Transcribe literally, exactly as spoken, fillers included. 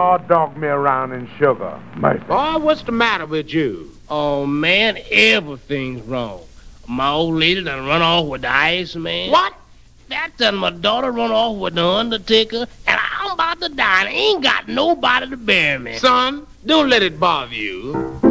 hard dog me around in sugar. Mercy. Boy, what's the matter with you? Oh, man, everything's wrong. My old lady done run off with the ice man. What? That done my daughter run off with the undertaker, and I'm about to die, and I ain't got nobody to bury me. Son, don't let it bother you.